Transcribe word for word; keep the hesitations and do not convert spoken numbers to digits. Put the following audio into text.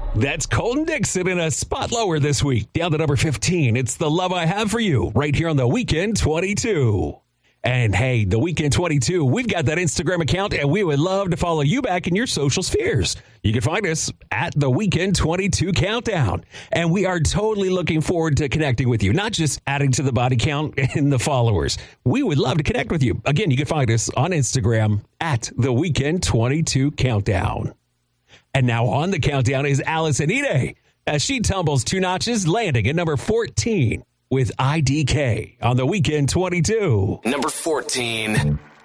That's Colton Dixon in a spot lower this week. Down to number fifteen. It's The Love I Have for You right here on The Weekend twenty-two. And hey, The Weekend twenty-two, we've got that Instagram account, and we would love to follow you back in your social spheres. You can find us at The Weekend twenty-two Countdown. And we are totally looking forward to connecting with you, not just adding to the body count and the followers. We would love to connect with you. Again, you can find us on Instagram at The Weekend twenty-two Countdown. And now on the countdown is Allison Ide as she tumbles two notches, landing at number fourteen with I D K on The Weekend twenty-two. Number fourteen.